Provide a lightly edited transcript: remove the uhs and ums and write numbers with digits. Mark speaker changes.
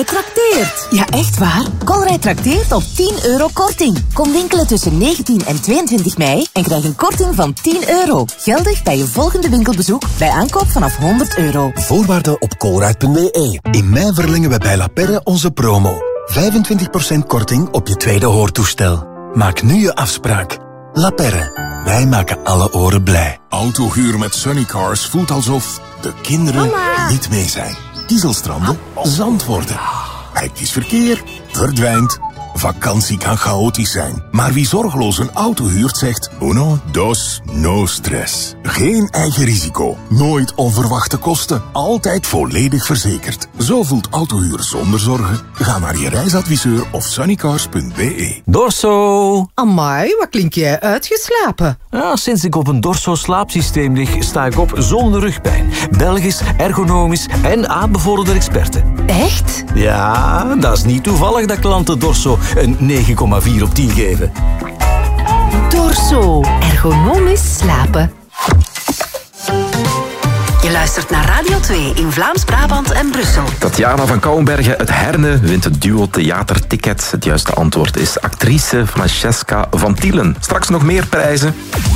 Speaker 1: Colruyt trakteert. Ja, echt waar? Colruyt trakteert op €10 korting. Kom winkelen tussen 19 en 22 mei en krijg een korting van €10. Geldig bij je volgende winkelbezoek bij aankoop vanaf €100.
Speaker 2: Voorwaarden op colruyt.be. In mei verlengen we bij La Perre onze promo. 25% korting op je tweede hoortoestel. Maak nu je afspraak. La Perre. Wij maken alle oren blij.
Speaker 3: Autohuur met Sunnycars voelt alsof de kinderen niet mee zijn. Kiezelstranden, zand worden. Hectisch verkeer, verdwijnt. Vakantie kan chaotisch zijn. Maar wie zorgeloos een auto huurt zegt... Uno, dos, no stress. Geen eigen risico. Nooit onverwachte kosten. Altijd volledig verzekerd. Zo voelt autohuur zonder zorgen. Ga naar je reisadviseur of sunnycars.be.
Speaker 4: Dorso!
Speaker 5: Amai, wat klink jij uitgeslapen?
Speaker 4: Ja, sinds ik op een Dorso slaapsysteem lig, sta ik op zonder rugpijn. Belgisch, ergonomisch en aanbevorderde experten.
Speaker 5: Echt?
Speaker 4: Ja, dat is niet toevallig dat klanten Dorso een 9,4 op 10 geven.
Speaker 5: Dorso. Ergonomisch slapen.
Speaker 6: Je luistert naar Radio 2 in Vlaams-Brabant en Brussel.
Speaker 7: Tatjana van Kouwenbergen uit Herne wint het duo theaterticket. Het juiste antwoord is actrice Francesca van Tielen. Straks nog meer prijzen.